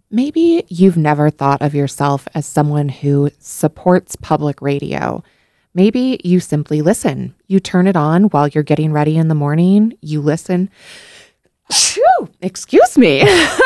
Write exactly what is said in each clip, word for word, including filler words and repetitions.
Maybe you've never thought of yourself as someone who supports public radio. Maybe you simply listen. You turn it on while you're getting ready in the morning. You listen. Phew, excuse me.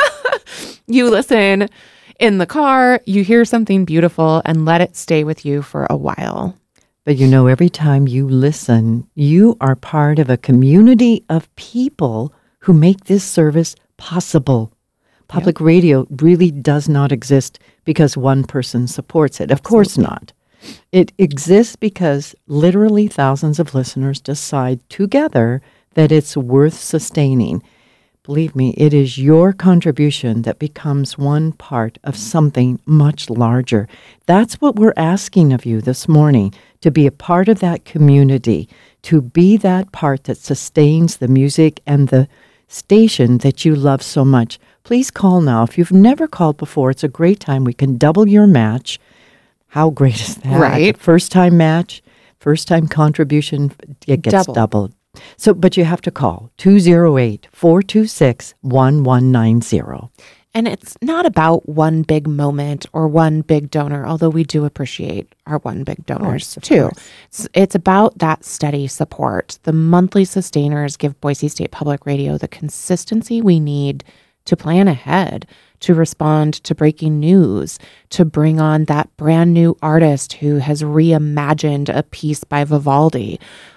You listen in the car, you hear something beautiful, and let it stay with you for a while. But you know, every time you listen, you are part of a community of people who make this service possible. Public yep. radio really does not exist because one person supports it. Of Absolutely. Course not. It exists because literally thousands of listeners decide together that it's worth sustaining. Believe me, it is your contribution that becomes one part of something much larger. That's what we're asking of you this morning, to be a part of that community, to be that part that sustains the music and the station that you love so much. Please call now. If you've never called before, it's a great time. We can double your match. How great is that? Right. First-time match, first-time contribution, it gets Double. doubled. So, but you have to call two oh eight, four two six, one one nine zero. And it's not about one big moment or one big donor, although we do appreciate our one big donors course, too. It's, it's about that steady support. The monthly sustainers give Boise State Public Radio the consistency we need to plan ahead, to respond to breaking news, to bring on that brand new artist who has reimagined a piece by Vivaldi.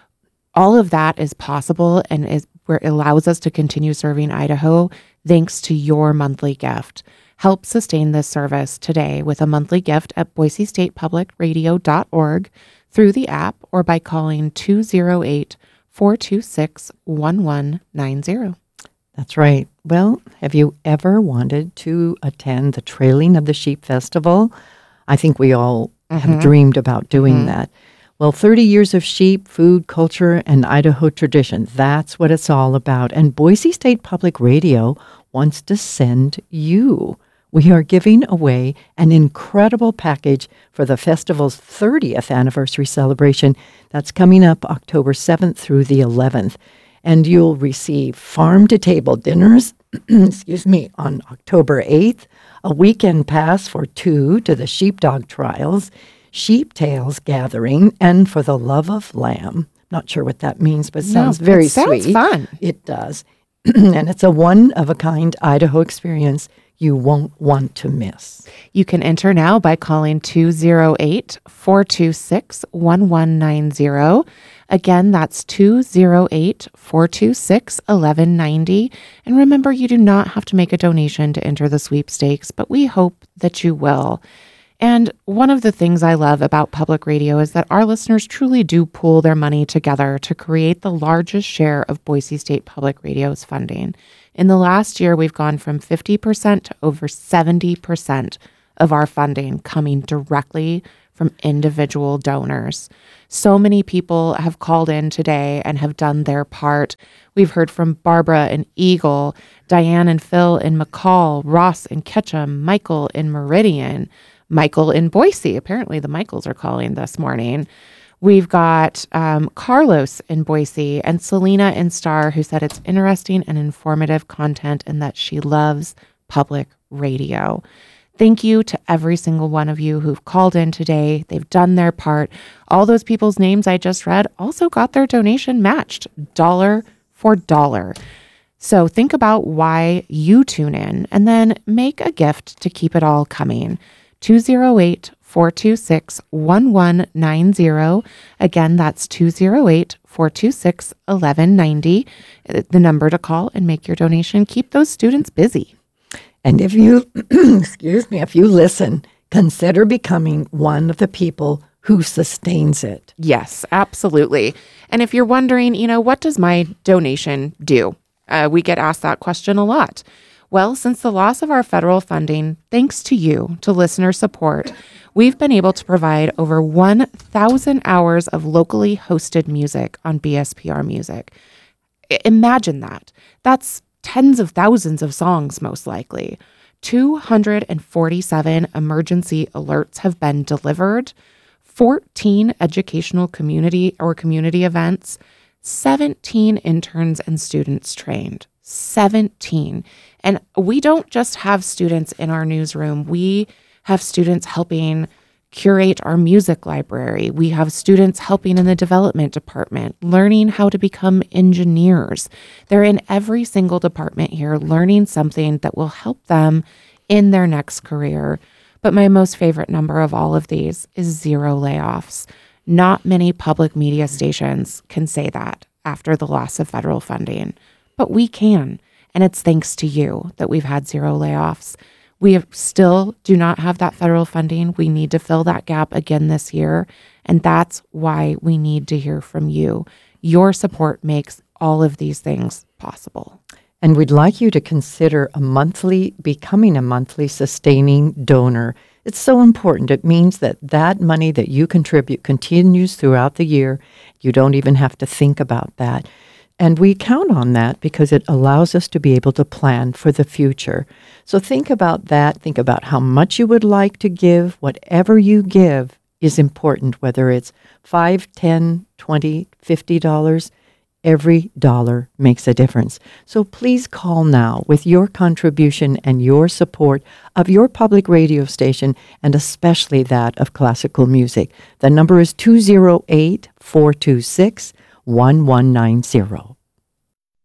All of that is possible and is where it allows us to continue serving Idaho thanks to your monthly gift. Help sustain this service today with a monthly gift at boise state public radio dot org through the app or by calling two oh eight, four two six, one one nine zero. That's right. Well, have you ever wanted to attend the Trailing of the Sheep Festival? I think we all mm-hmm. have dreamed about doing mm-hmm. that. Well, thirty years of sheep, food, culture, and Idaho tradition. That's what it's all about. And Boise State Public Radio wants to send you. We are giving away an incredible package for the festival's thirtieth anniversary celebration. That's coming up October seventh through the eleventh. And you'll receive farm-to-table dinners, excuse me, on October eighth, a weekend pass for two to the sheepdog trials, Sheep Tales Gathering, and For the Love of Lamb. Not sure what that means, but it sounds no, very it sounds sweet. Fun. It does. And it's a one-of-a-kind Idaho experience you won't want to miss. You can enter now by calling two oh eight, four two six, one one nine zero. Again, that's two oh eight, four two six, one one nine zero. And remember, you do not have to make a donation to enter the sweepstakes, but we hope that you will. And one of the things I love about public radio is that our listeners truly do pool their money together to create the largest share of Boise State Public Radio's funding. In the last year, we've gone from fifty percent to over seventy percent of our funding coming directly from individual donors. So many people have called in today and have done their part. We've heard from Barbara in Eagle, Diane and Phil in McCall, Ross in Ketchum, Michael in Meridian, Michael in Boise. Apparently the Michaels are calling this morning. We've got um, Carlos in Boise and Selena in Star, who said it's interesting and informative content and that she loves public radio. Thank you to every single one of you who've called in today. They've done their part. All those people's names I just read also got their donation matched dollar for dollar. So think about why you tune in and then make a gift to keep it all coming. two oh eight, four two six, one one nine zero. Again, that's two oh eight, four two six, one one nine zero. The number to call and make your donation. Keep those students busy. And if you, excuse me, if you listen, consider becoming one of the people who sustains it. Yes, absolutely. And if you're wondering, you know, what does my donation do? Uh, we get asked that question a lot. Well, since the loss of our federal funding, thanks to you, to listener support, we've been able to provide over one thousand hours of locally hosted music on B S P R Music. I- imagine that. That's tens of thousands of songs, most likely. two hundred forty-seven emergency alerts have been delivered, fourteen educational community or community events, seventeen interns and students trained. seventeen. And we don't just have students in our newsroom. We have students helping curate our music library. We have students helping in the development department, learning how to become engineers. They're in every single department here, learning something that will help them in their next career. But my most favorite number of all of these is zero layoffs. Not many public media stations can say that after the loss of federal funding, but we can. And it's thanks to you that we've had zero layoffs. We have, still do not have that federal funding. We need to fill that gap again this year. And that's why we need to hear from you. Your support makes all of these things possible. And we'd like you to consider a monthly, becoming a monthly sustaining donor. It's so important. It means that that money that you contribute continues throughout the year. You don't even have to think about that. And we count on that because it allows us to be able to plan for the future. So think about that. Think about how much you would like to give. Whatever you give is important, whether it's five, ten, twenty, fifty dollars. Every dollar makes a difference. So please call now with your contribution and your support of your public radio station, and especially that of classical music. The number is two oh eight, four two six, one one nine zero.